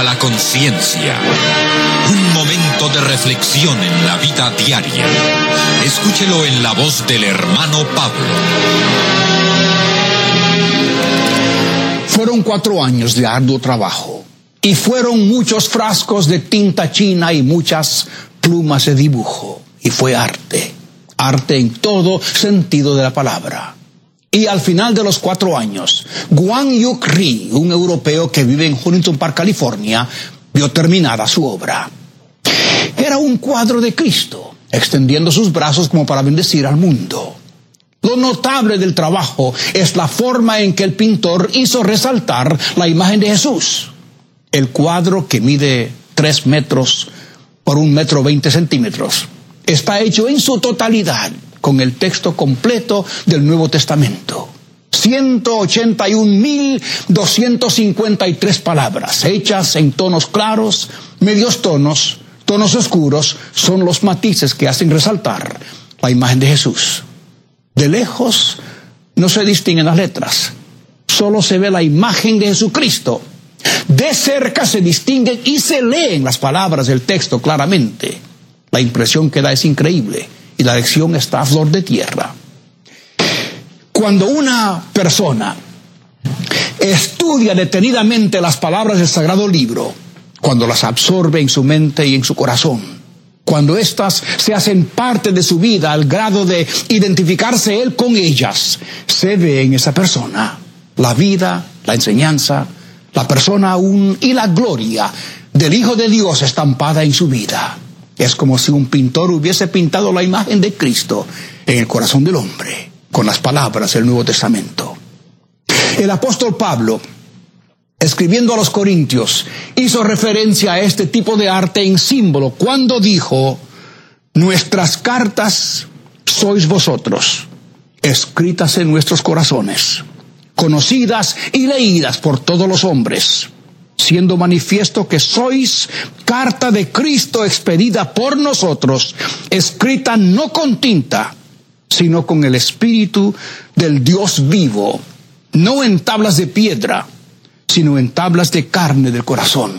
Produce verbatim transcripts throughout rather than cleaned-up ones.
La conciencia. Un momento de reflexión en la vida diaria. Escúchelo en la voz del hermano Pablo. Fueron cuatro años de arduo trabajo y fueron muchos frascos de tinta china y muchas plumas de dibujo. Y fue arte, arte en todo sentido de la palabra. Y al final de los cuatro años, Wang Yuk Ri, un europeo que vive en Huntington Park, California, vio terminada su obra. Era un cuadro de Cristo, extendiendo sus brazos como para bendecir al mundo. Lo notable del trabajo es la forma en que el pintor hizo resaltar la imagen de Jesús. El cuadro, que mide tres metros por un metro veinte centímetros, está hecho en su totalidad con el texto completo del Nuevo Testamento. ciento ochenta y un mil doscientas cincuenta y tres palabras, hechas en tonos claros, medios tonos, tonos oscuros, son los matices que hacen resaltar la imagen de Jesús. De lejos no se distinguen las letras, solo se ve la imagen de Jesucristo. De cerca se distinguen y se leen las palabras del texto claramente. La impresión que da es increíble. Y la lección está a flor de tierra. Cuando una persona estudia detenidamente las palabras del Sagrado Libro, cuando las absorbe en su mente y en su corazón, cuando éstas se hacen parte de su vida al grado de identificarse él con ellas, se ve en esa persona la vida, la enseñanza, la persona aún y la gloria del Hijo de Dios estampada en su vida. Es como si un pintor hubiese pintado la imagen de Cristo en el corazón del hombre, con las palabras del Nuevo Testamento. El apóstol Pablo, escribiendo a los Corintios, hizo referencia a este tipo de arte en símbolo cuando dijo: nuestras cartas sois vosotros, escritas en nuestros corazones, conocidas y leídas por todos los hombres, siendo manifiesto que sois carta de Cristo expedida por nosotros, escrita no con tinta, sino con el Espíritu del Dios vivo, no en tablas de piedra, sino en tablas de carne del corazón.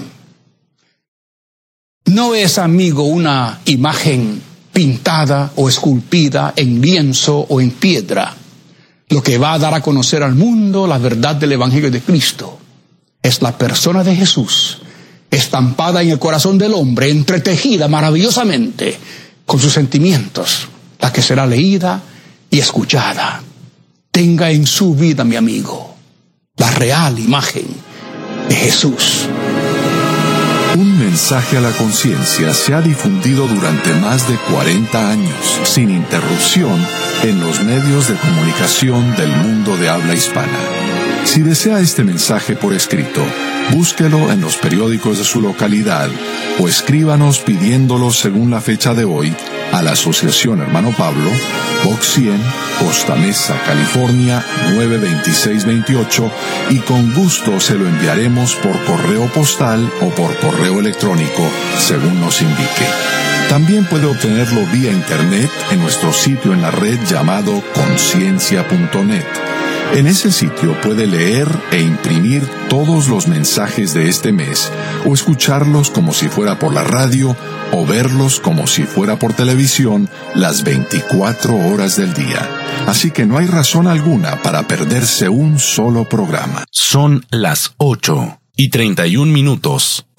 No es, amigo, una imagen pintada o esculpida en lienzo o en piedra lo que va a dar a conocer al mundo la verdad del Evangelio de Cristo. Es la persona de Jesús, estampada en el corazón del hombre, entretejida maravillosamente con sus sentimientos, la que será leída y escuchada. Tenga en su vida, mi amigo, la real imagen de Jesús. Un mensaje a la conciencia se ha difundido durante más de cuarenta años, sin interrupción, en los medios de comunicación del mundo de habla hispana. Si desea este mensaje por escrito, búsquelo en los periódicos de su localidad o escríbanos pidiéndolo según la fecha de hoy a la Asociación Hermano Pablo, Box cien, Costa Mesa, California, nueve dos seis dos ocho, y con gusto se lo enviaremos por correo postal o por correo electrónico, según nos indique. También puede obtenerlo vía internet en nuestro sitio en la red llamado conciencia punto net. En ese sitio puede leer e imprimir todos los mensajes de este mes, o escucharlos como si fuera por la radio, o verlos como si fuera por televisión las veinticuatro horas del día. Así que no hay razón alguna para perderse un solo programa. Son las ocho y treinta y un minutos.